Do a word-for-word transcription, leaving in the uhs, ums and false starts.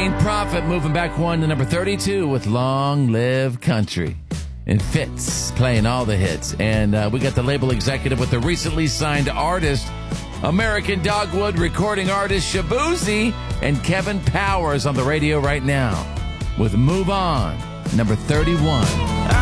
Ain't Prophet moving back one to number thirty-two with Long Live Country. And Fitz playing all the hits. And uh, we got the label executive with the recently signed artist, American Dogwood recording artist Shabuzi, and Kevin Powers on the radio right now with Move On, number thirty-one.